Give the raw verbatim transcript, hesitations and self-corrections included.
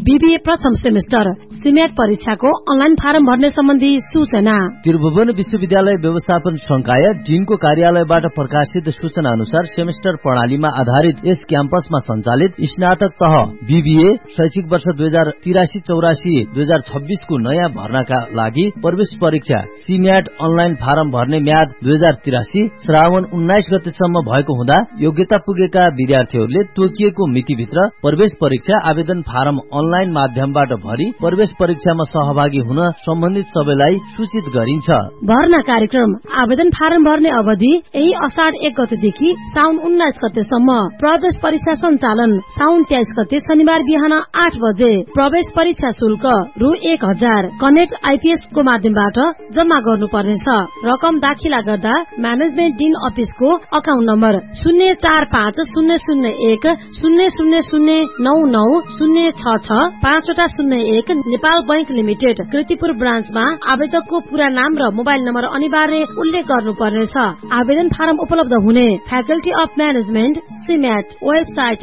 BBA प्रथम semester सिमेट परीक्षाको online form भर्ने सम्बन्धी सूचना। त्रिभुवन विश्वविद्यालय व्यवस्थापन संकाय डिनको कार्यालयबाट प्रकाशित सूचना अनुसार सेमेस्टर प्रणालीमा आधारित यस क्याम्पसमा सञ्चालित स्नातक तह बीबीए शैक्षिक वर्ष दुई हजार तिरासी चौरासी दुई हजार छब्बीस को नयाँ भर्नाका लागि प्रवेश परीक्षा सिम्याट अनलाइन फारम भर्ने म्याद दुई हजार तिरासी श्रावण उन्नाइस गतेसम्म भएको हुँदा योग्यता पुगेका विद्यार्थीहरूले तोकिएको मितिभित्र प्रवेश परीक्षा आवेदन फारम अनलाइन माध्यमबाट भरी प्रवेश परीक्षामा सहभागी हुन सम्बन्धित सबैलाई सूचित गरिन्छ। भर्ना कार्यक्रम आवेदन फारम भर्ने अवधि यही असाढ़ एक गतेदेखि साउन उन्नाइस गतेसम्म। प्रवेश परीक्षा सञ्चालन साउन तेइस गते शनिबार बिहान आठ बजे। प्रवेश परीक्षा शुल्क रु एक हजार कनेक्ट आइपीएस को माध्यमबाट जम्मा गर्नुपर्नेछ। रकम दाखिला गर्दा म्यानेजमेन्ट डिन अफिसको अकाउन्ट नम्बर शून्य चार पाँच शून्य शून्य एक शून्य शून्य शून्य नौ नौ शून्य छ छ पाँचवटा शून्य एक नेपाल बैंक लिमिटेड कृतिपुर ब्रान्चमा आवेदकको पूरा नाम र मोबाइल नम्बर अनिवार्य उल्लेख गर्नुपर्नेछ। आवेदन फारम उपलब्ध हुने faculty of management CMAT website